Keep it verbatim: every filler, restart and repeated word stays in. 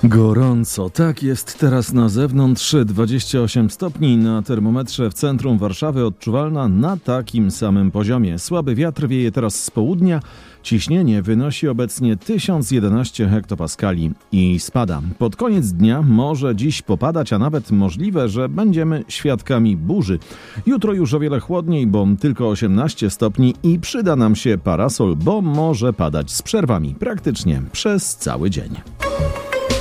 Gorąco, tak jest teraz na zewnątrz, dwadzieścia osiem stopni na termometrze w centrum Warszawy, odczuwalna na takim samym poziomie. Słaby wiatr wieje teraz z południa, ciśnienie wynosi obecnie tysiąc jedenaście hektopaskali i spada. Pod koniec dnia może dziś popadać, a nawet możliwe, że będziemy świadkami burzy. Jutro już o wiele chłodniej, bo tylko osiemnaście stopni i przyda nam się parasol, bo może padać z przerwami praktycznie przez cały dzień.